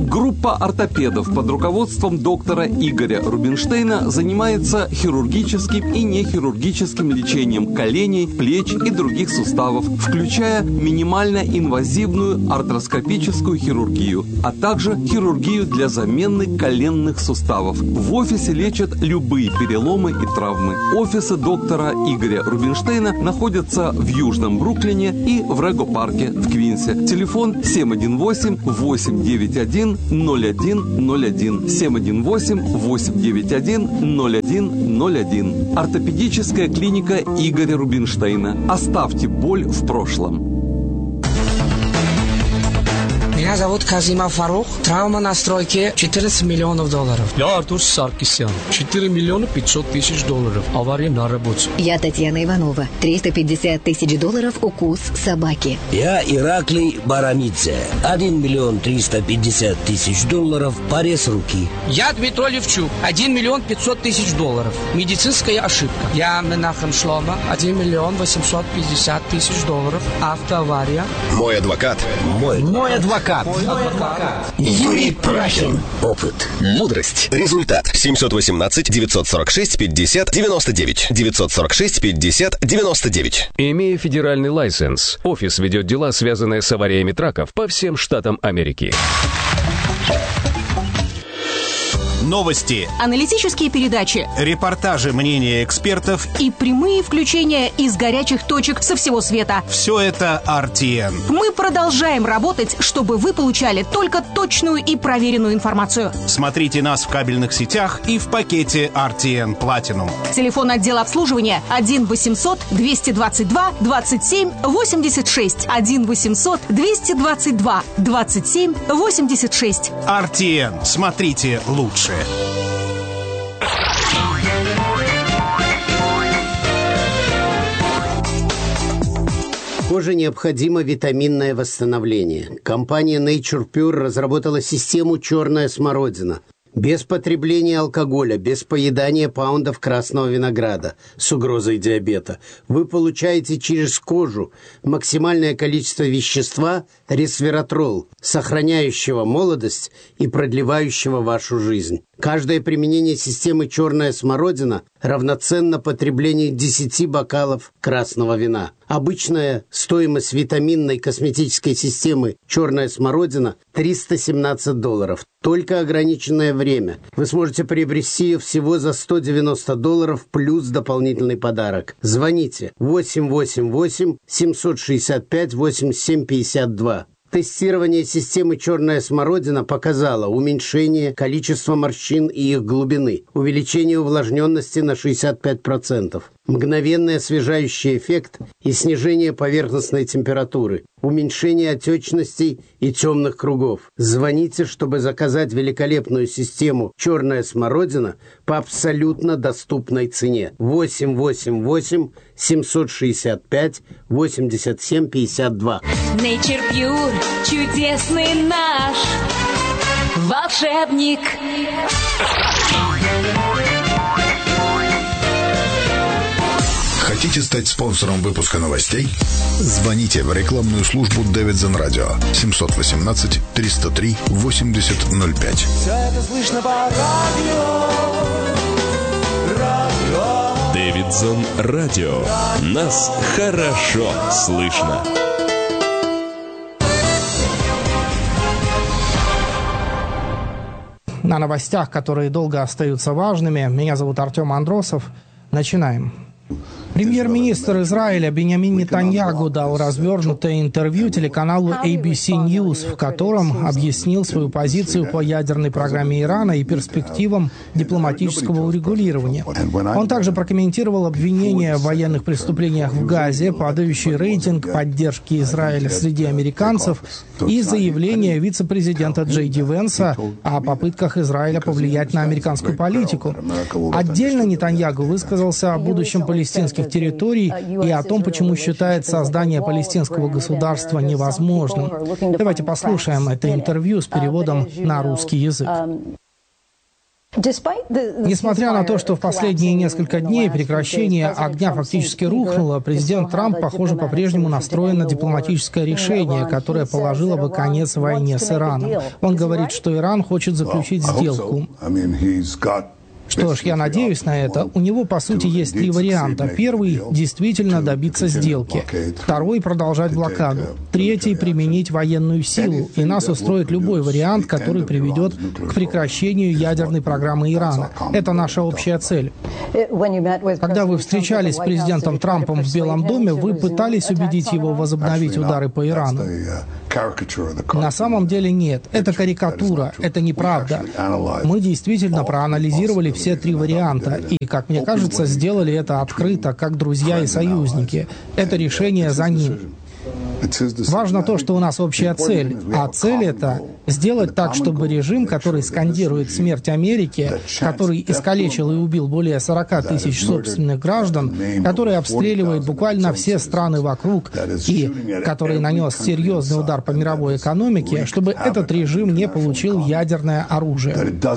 Группа ортопедов под руководством доктора Игоря Рубинштейна занимается хирургическим и нехирургическим лечением коленей, плеч и других суставов, включая минимально инвазивную артроскопическую хирургию, а также хирургию для замены коленных суставов. В офисе лечат любые переломы и травмы. Офисы доктора Игоря Рубинштейна находятся в Южном Бруклине и в Рего-парке в Квинсе. Телефон 718-891-0101. 718-891-0101. Ортопедическая клиника Игоря Рубинштейна. Оставьте боль в прошлом. Меня зовут Казимов Фарух. Травма на стройке $14 миллионов. Я Артур Саркисян. $4 миллиона 500 тысяч. Авария на работе. Я Татьяна Иванова. $350 тысяч. Укус собаки. Я Ираклий Барамидзе. $1 миллион 350 тысяч. Порез руки. Я Дмитрий Левчук. $1 миллион 500 тысяч. Медицинская ошибка. Я Менахем Шлома. $1 миллион 850 тысяч. Автоавария. Мой адвокат. Мой адвокат. Юрий Прахин. Опыт. Мудрость. Результат. 718-946-50-99. 946-50-99. Имея федеральный лайсенс, офис ведет дела, связанные с авариями траков по всем штатам Америки. Новости, аналитические передачи, репортажи, мнения экспертов и прямые включения из горячих точек со всего света. Все это RTN. Мы продолжаем работать, чтобы вы получали только точную и проверенную информацию. Смотрите нас в кабельных сетях и в пакете RTN Platinum. Телефон отдела обслуживания 1-800-222-27-86. 1-800-222-27-86. RTN. Смотрите лучше. Коже необходимо витаминное восстановление. Компания Nature Pure разработала систему «Черная смородина». Без потребления алкоголя, без поедания паундов красного винограда с угрозой диабета. Вы получаете через кожу максимальное количество вещества ресвератрол, сохраняющего молодость и продлевающего вашу жизнь. Каждое применение системы «Черная смородина» равноценно потреблению 10 бокалов красного вина. Обычная стоимость витаминной косметической системы «Черная смородина» $317. Только ограниченное время. Вы сможете приобрести ее всего за $190 плюс дополнительный подарок. Звоните 888-765-8752. Тестирование системы «Черная смородина» показало уменьшение количества морщин и их глубины, увеличение увлажненности на 65%, мгновенный освежающий эффект и снижение поверхностной температуры, уменьшение отечностей и темных кругов. Звоните, чтобы заказать великолепную систему «Черная смородина» по абсолютно доступной цене. 888-765-8752. Nature Pure, чудесный наш волшебник. Хотите стать спонсором выпуска новостей? Звоните в рекламную службу Davidson Radio 718-303-8005. Все это слышно по радио. Davidson Radio. Нас хорошо слышно. На новостях, которые долго остаются важными. Меня зовут Артем Андросов. Начинаем. Премьер-министр Израиля Биньямин Нетаньяху дал развернутое интервью телеканалу ABC News, в котором объяснил свою позицию по ядерной программе Ирана и перспективам дипломатического урегулирования. Он также прокомментировал обвинения в военных преступлениях в Газе, падающий рейтинг поддержки Израиля среди американцев и заявление вице-президента Джей Ди Венса о попытках Израиля повлиять на американскую политику. Отдельно Нетаньяху высказался о будущем палестинских территорий и о том, почему считает создание палестинского государства невозможным. Давайте послушаем это интервью с переводом на русский язык. Несмотря на то, что в последние несколько дней прекращение огня фактически рухнуло, президент Трамп, похоже, по-прежнему настроен на дипломатическое решение, которое положило бы конец войне с Ираном. Он говорит, что Иран хочет заключить сделку. Что ж, я надеюсь на это. У него, по сути, есть три варианта. Первый – действительно добиться сделки. Второй – продолжать блокаду. Третий – применить военную силу. И нас устроит любой вариант, который приведет к прекращению ядерной программы Ирана. Это наша общая цель. Когда вы встречались с президентом Трампом в Белом доме, вы пытались убедить его возобновить удары по Ирану? На самом деле нет. Это карикатура. Это неправда. Мы действительно проанализировали все три варианта. И, как мне кажется, сделали это открыто, как друзья и союзники. Это решение за ним. Важно то, что у нас общая цель. А цель — это сделать так, чтобы режим, который скандирует смерть Америки, который искалечил и убил более 40 тысяч собственных граждан, который обстреливает буквально все страны вокруг и который нанес серьезный удар по мировой экономике, чтобы этот режим не получил ядерное оружие.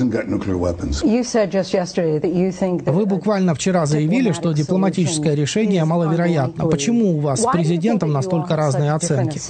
Вы буквально вчера заявили, что дипломатическое решение маловероятно. Почему у вас с президентом настолько разные оценки?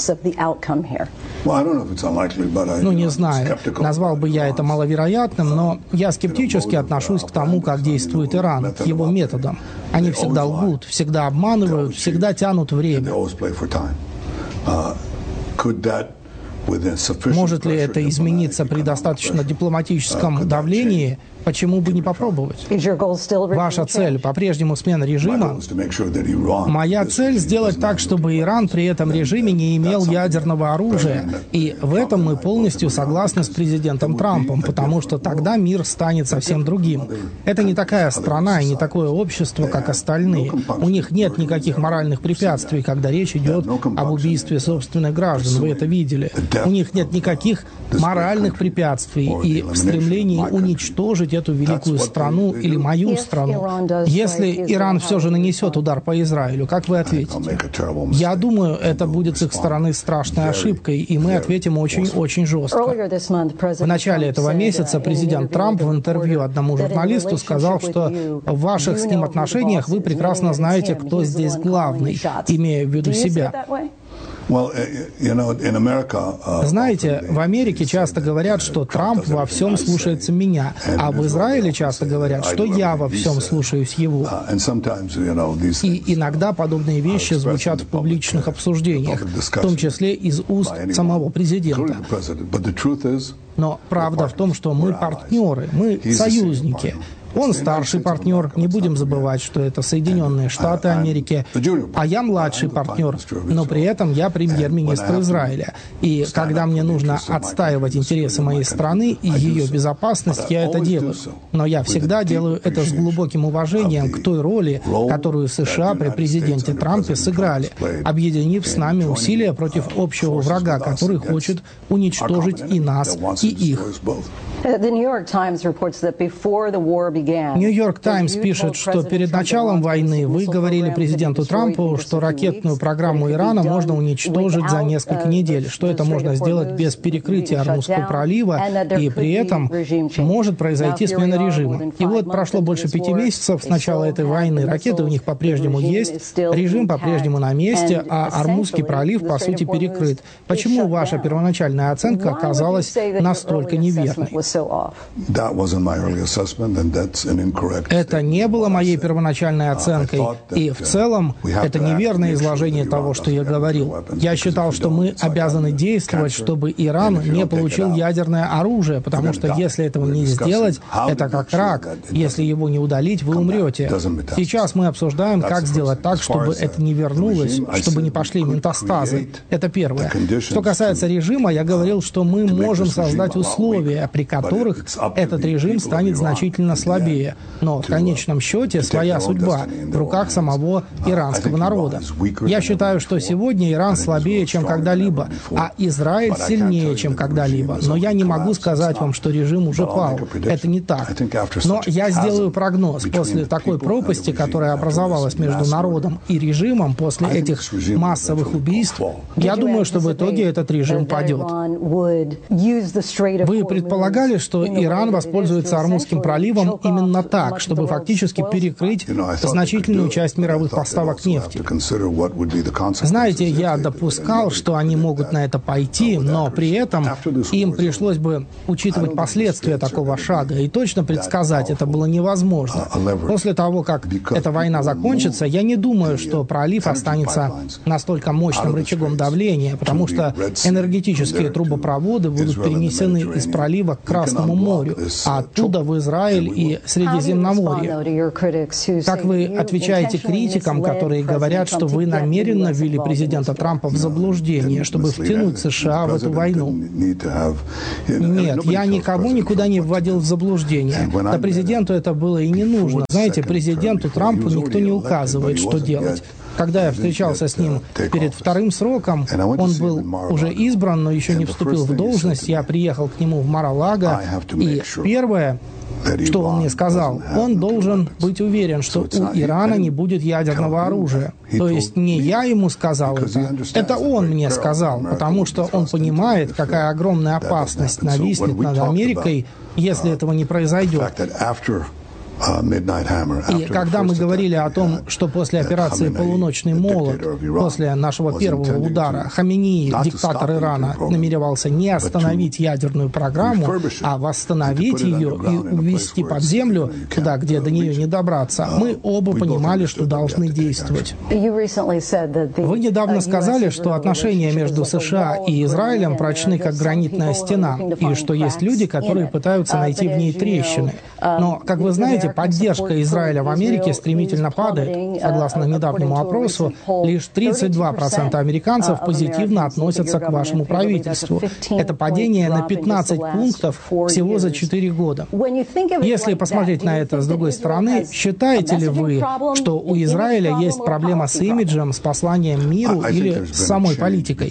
Ну, не знаю. Назвал бы я это маловероятным, но я скептически отношусь к тому, как действует Иран, к его методам. Они всегда лгут, всегда обманывают, всегда тянут время. Может ли это измениться при достаточно дипломатическом давлении? Почему бы не попробовать? Ваша цель по-прежнему смена режима? Моя цель — сделать так, чтобы Иран при этом режиме не имел ядерного оружия. И в этом мы полностью согласны с президентом Трампом, потому что тогда мир станет совсем другим. Это не такая страна и не такое общество, как остальные. У них нет никаких моральных препятствий, когда речь идет об убийстве собственных граждан. Вы это видели. У них нет никаких моральных препятствий и в стремлении уничтожить эту великую страну или мою страну. Если Иран все же нанесет удар по Израилю, как вы ответите? Я думаю, это будет с их стороны страшной ошибкой, и мы ответим очень-очень жестко. В начале этого месяца президент Трамп в интервью одному журналисту сказал, что в ваших с ним отношениях вы прекрасно знаете, кто здесь главный, имея в виду себя. Знаете, в Америке часто говорят, что Трамп во всем слушается меня, а в Израиле часто говорят, что я во всем слушаюсь его. И иногда подобные вещи звучат в публичных обсуждениях, в том числе из уст самого президента. Но правда в том, что мы партнеры, мы союзники. Он старший партнер, не будем забывать, что это Соединенные Штаты Америки, а я младший партнер, но при этом я премьер-министр Израиля. И когда мне нужно отстаивать интересы моей страны и ее безопасность, я это делаю. Но я всегда делаю это с глубоким уважением к той роли, которую США при президенте Трампе сыграли, объединив с нами усилия против общего врага, который хочет уничтожить и нас, и их. Нью-Йорк Таймс пишет, что перед началом войны вы говорили президенту Трампу, что ракетную программу Ирана можно уничтожить за несколько недель, что это можно сделать без перекрытия Ормузского пролива, и при этом может произойти смена режима. И вот прошло больше 5 месяцев с начала этой войны, ракеты у них по-прежнему есть, режим по-прежнему на месте, а Ормузский пролив, по сути, перекрыт. Почему ваша первоначальная оценка оказалась настолько неверной? Это не было моей первоначальной оценкой, и в целом это неверное изложение того, что я говорил. Я считал, что мы обязаны действовать, чтобы Иран не получил ядерное оружие, потому что если этого не сделать, это как рак. Если его не удалить, вы умрете. Сейчас мы обсуждаем, как сделать так, чтобы это не вернулось, чтобы не пошли метастазы. Это первое. Что касается режима, я говорил, что мы можем создать условия, при которых этот режим станет значительно слабее. слабее. Но в конечном счете своя судьба в руках самого иранского народа. Я считаю, что сегодня Иран слабее, чем когда-либо, а Израиль сильнее, чем когда-либо. Но я не могу сказать вам, что режим уже пал. Это не так. Но я сделаю прогноз. После такой пропасти, которая образовалась между народом и режимом, после этих массовых убийств, я думаю, что в итоге этот режим падет. Вы предполагали, что Иран воспользуется Ормузским проливом именно так, чтобы фактически перекрыть значительную часть мировых поставок нефти. Знаете, я допускал, что они могут на это пойти, но при этом им пришлось бы учитывать последствия такого шага, и точно предсказать это было невозможно. После того, как эта война закончится, я не думаю, что пролив останется настолько мощным рычагом давления, потому что энергетические трубопроводы будут перенесены из пролива к Красному морю, а оттуда в Израиль и Средиземноморье. Как вы отвечаете критикам, которые говорят, что вы намеренно ввели президента Трампа в заблуждение, чтобы втянуть США в эту войну? Нет, я никого никуда не вводил в заблуждение. Да президенту это было и не нужно. Знаете, президенту Трампу никто не указывает, что делать. Когда я встречался с ним перед вторым сроком, он был уже избран, но еще не вступил в должность. Я приехал к нему в Мар-а-Лаго, и первое, что он мне сказал, он должен быть уверен, что у Ирана не будет ядерного оружия. То есть не я ему сказал это он мне сказал, потому что он понимает, какая огромная опасность нависнет над Америкой, если этого не произойдет. И когда мы говорили о том, что после операции «Полуночный молот», после нашего первого удара, Хаминеи, диктатор Ирана, намеревался не остановить ядерную программу, а восстановить ее и увести под землю, туда, где до нее не добраться, мы оба понимали, что должны действовать. Вы недавно сказали, что отношения между США и Израилем прочны, как гранитная стена, и что есть люди, которые пытаются найти в ней трещины. Но, как вы знаете, поддержка Израиля в Америке стремительно падает. Согласно недавнему опросу, лишь 32% американцев позитивно относятся к вашему правительству. Это падение на 15 пунктов всего за 4 года. Если посмотреть на это с другой стороны, считаете ли вы, что у Израиля есть проблема с имиджем, с посланием миру или с самой политикой?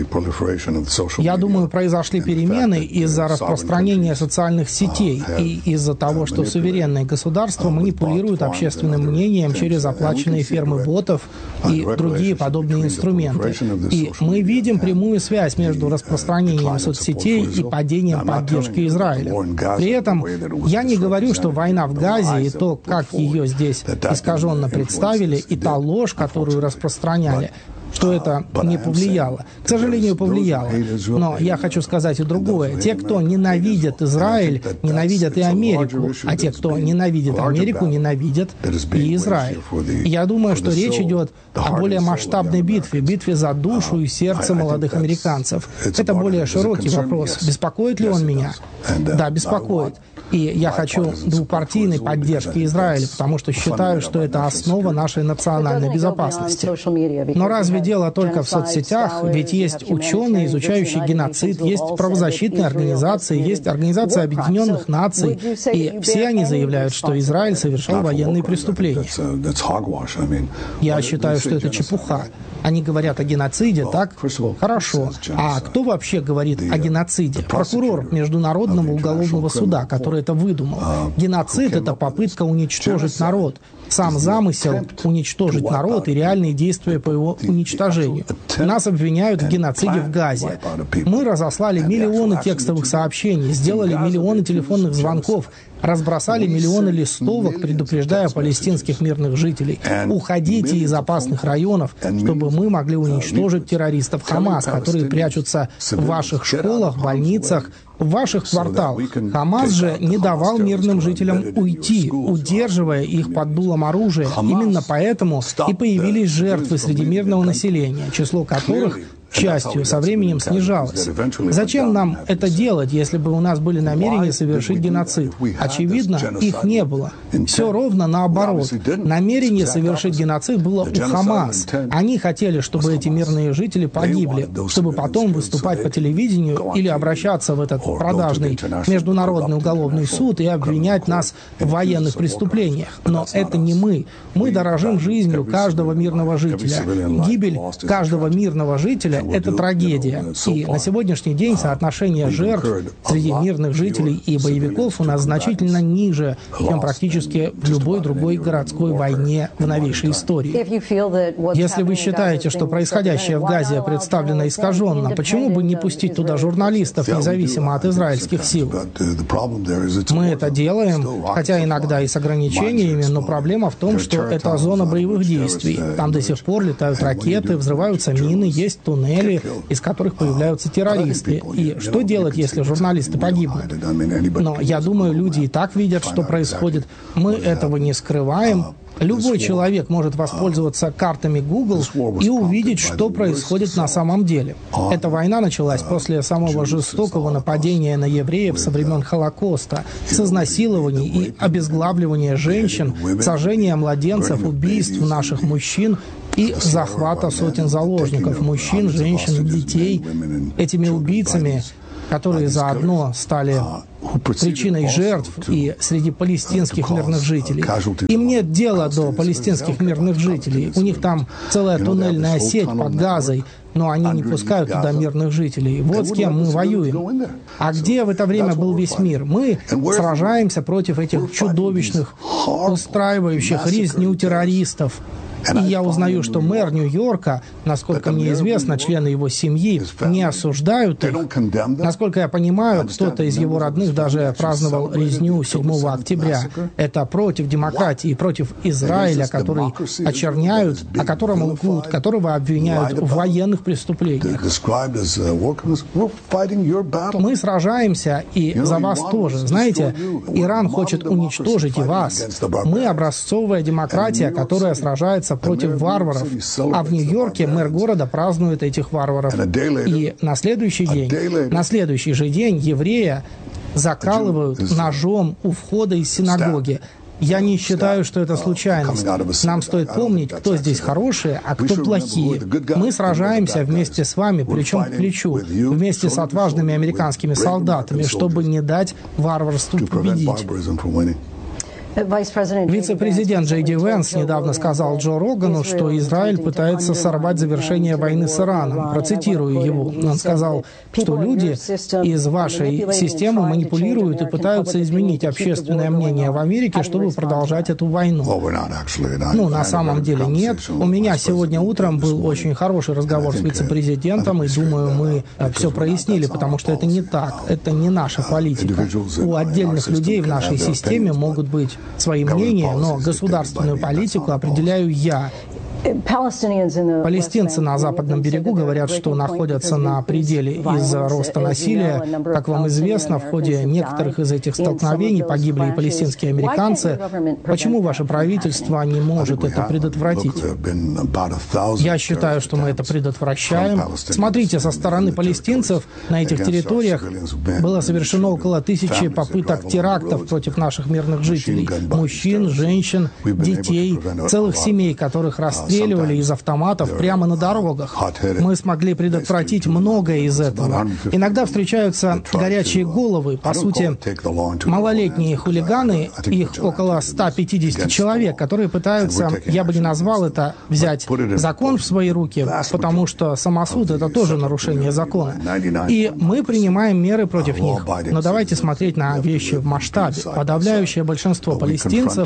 Я думаю, произошли перемены из-за распространения социальных сетей и из-за того, что суверенные государства манипулируют общественным мнением через оплаченные фермы ботов и другие подобные инструменты. И мы видим прямую связь между распространением соцсетей и падением поддержки Израиля. При этом я не говорю, что война в Газе и то, как ее здесь искаженно представили, и та ложь, которую распространяли, что это не повлияло. К сожалению, повлияло. Но я хочу сказать и другое. Те, кто ненавидят Израиль, ненавидят и Америку, а те, кто ненавидит Америку, ненавидят и Израиль. И я думаю, что речь идет о более масштабной битве, битве за душу и сердце молодых американцев. Это более широкий вопрос. Беспокоит ли он меня? Да, беспокоит. И я хочу двупартийной поддержки Израиля, потому что считаю, что это основа нашей национальной безопасности. Но разве дело только в соцсетях? Ведь есть ученые, изучающие геноцид, есть правозащитные организации, есть Организация Объединенных Наций, и все они заявляют, что Израиль совершил военные преступления. Я считаю, что это чепуха. Они говорят о геноциде, так? Хорошо. А кто вообще говорит о геноциде? Прокурор Международного уголовного суда, который это выдумал. Геноцид — это попытка уничтожить народ. Сам замысел уничтожить народ и реальные действия по его уничтожению. Нас обвиняют в геноциде в Газе. Мы разослали миллионы текстовых сообщений, сделали миллионы телефонных звонков, разбросали миллионы листовок, предупреждая палестинских мирных жителей: уходите из опасных районов, чтобы мы могли уничтожить террористов Хамас, которые прячутся в ваших школах, больницах, в ваших кварталах. Хамас же не давал мирным жителям уйти, удерживая их под дулом оружия. Именно поэтому и появились жертвы среди мирного населения, число которых частью со временем снижалась. Зачем нам это делать, если бы у нас были намерения совершить геноцид? Очевидно, их не было. Все ровно наоборот. Намерение совершить геноцид было у Хамас. Они хотели, чтобы эти мирные жители погибли, чтобы потом выступать по телевидению или обращаться в этот продажный международный уголовный суд и обвинять нас в военных преступлениях. Но это не мы. Мы дорожим жизнью каждого мирного жителя. Гибель каждого мирного жителя – это трагедия. И на сегодняшний день соотношение жертв среди мирных жителей и боевиков у нас значительно ниже, чем практически в любой другой городской войне в новейшей истории. Если вы считаете, что происходящее в Газе представлено искаженно, почему бы не пустить туда журналистов, независимо от израильских сил? Мы это делаем, хотя иногда и с ограничениями, но проблема в том, что это зона боевых действий. Там до сих пор летают ракеты, взрываются мины, есть туннели, из которых появляются террористы. И что делать, если журналисты погибнут? Но я думаю, люди и так видят, что происходит. Мы этого не скрываем. Любой человек может воспользоваться картами Google и увидеть, что происходит на самом деле. Эта война началась после самого жестокого нападения на евреев со времен Холокоста, с изнасилований и обезглавливания женщин, сожжения младенцев, убийств наших мужчин и захвата сотен заложников, мужчин, женщин и детей. Этими убийцами, которые заодно стали причиной жертв и среди палестинских мирных жителей. Им нет дела до палестинских мирных жителей. У них там целая туннельная сеть под Газой, но они не пускают туда мирных жителей. Вот с кем мы воюем. А где в это время был весь мир? Мы сражаемся против этих чудовищных, устраивающих резню террористов. И я узнаю, что мэр Нью-Йорка, насколько мне известно, члены его семьи не осуждают их. Насколько я понимаю, кто-то из его родных даже праздновал резню 7 октября. Это против демократии, против Израиля, который очерняют, о котором лгут, которого обвиняют в военных преступлениях. Мы сражаемся и за вас тоже. Знаете, Иран хочет уничтожить и вас. Мы образцовая демократия, которая сражается против варваров, а в Нью-Йорке мэр города празднует этих варваров. И на следующий же день еврея закалывают ножом у входа из синагоги. Я не считаю, что это случайность. Нам стоит помнить, кто здесь хорошие, а кто плохие. Мы сражаемся вместе с вами, плечом к плечу, вместе с отважными американскими солдатами, чтобы не дать варварству победить. Вице-президент Джей Ди Венс недавно сказал Джо Рогану, что Израиль пытается сорвать завершение войны с Ираном. Процитирую его. Он сказал, что люди из вашей системы манипулируют и пытаются изменить общественное мнение в Америке, чтобы продолжать эту войну. Ну, на самом деле нет. У меня сегодня утром был очень хороший разговор с вице-президентом, и думаю, мы все прояснили, потому что это не так. Это не наша политика. У отдельных людей в нашей системе могут быть свои мнения, но государственную политику определяю я. Палестинцы на Западном берегу говорят, что находятся на пределе из-за роста насилия. Как вам известно, в ходе некоторых из этих столкновений погибли и палестинские американцы. Почему ваше правительство не может это предотвратить? Я считаю, что мы это предотвращаем. Смотрите, со стороны палестинцев на этих территориях было совершено около 1000 попыток терактов против наших мирных жителей. Мужчин, женщин, детей, целых семей, которых расстреляли из автоматов прямо на дорогах. Мы смогли предотвратить многое из этого. Иногда встречаются горячие головы, по сути, малолетние хулиганы, их около 150 человек, которые пытаются, я бы не назвал это, взять закон в свои руки, потому что самосуд — это тоже нарушение закона. И мы принимаем меры против них. Но давайте смотреть на вещи в масштабе. Подавляющее большинство палестинцев,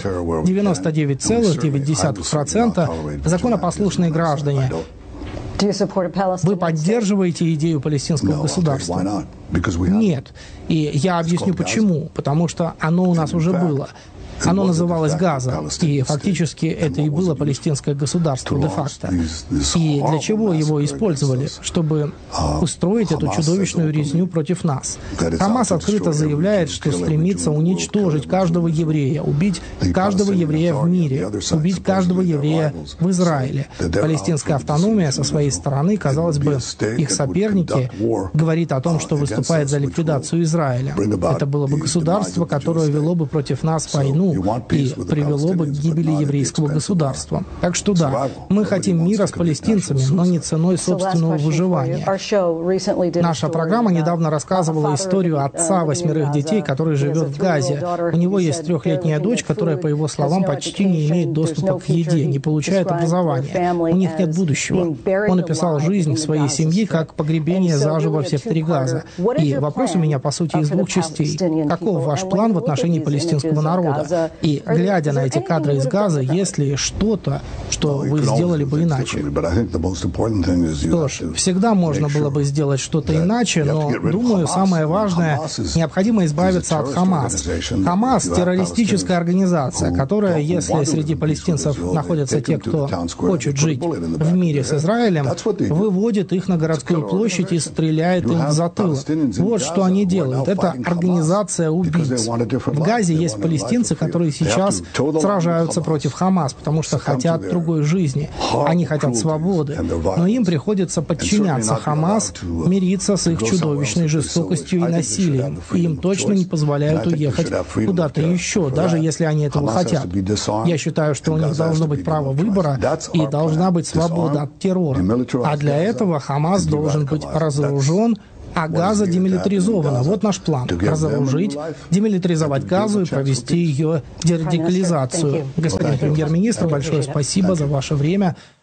99,9%, законопослушные граждане. Вы поддерживаете идею палестинского государства? Нет. И я объясню почему. Потому что оно у нас уже было. Оно называлось Газа, и фактически это и было палестинское государство де-факто. И для чего его использовали? Чтобы устроить эту чудовищную резню против нас. Хамас открыто заявляет, что стремится уничтожить каждого еврея, убить каждого еврея в мире, убить каждого еврея в Израиле. Палестинская автономия со своей стороны, казалось бы, их соперники, говорит о том, что выступает за ликвидацию Израиля. Это было бы государство, которое вело бы против нас войну и привело бы к гибели еврейского государства. Так что да, мы хотим мира с палестинцами, но не ценой собственного выживания. Наша программа недавно рассказывала историю отца 8 детей, который живет в Газе. У него есть 3-летняя дочь, которая, по его словам, почти не имеет доступа к еде, не получает образования. У них нет будущего. Он описал жизнь своей семьи как погребение заживо в секторе Газа. И вопрос у меня, по сути, из 2 частей. Каков ваш план в отношении палестинского народа? И, глядя на эти кадры из Газа, есть ли что-то, что вы сделали бы иначе? Что ж, всегда можно было бы сделать что-то иначе, но, думаю, самое важное — необходимо избавиться от Хамас. Хамас — террористическая организация, которая, если среди палестинцев находятся те, кто хочет жить в мире с Израилем, выводит их на городскую площадь и стреляет им в затылок. Вот что они делают. Это организация убийц. В Газе есть палестинцы, которые сейчас сражаются против Хамас, потому что хотят другой жизни. Они хотят свободы. Но им приходится подчиняться Хамас, мириться с их чудовищной жестокостью и насилием. И им точно не позволяют уехать куда-то еще, даже если они этого хотят. Я считаю, что у них должно быть право выбора и должна быть свобода от террора. А для этого Хамас должен быть разоружен, а Газа демилитаризована. Вот наш план. Разоружить, демилитаризовать Газу и провести ее дерадикализацию. Господин премьер-министр, большое спасибо за ваше время.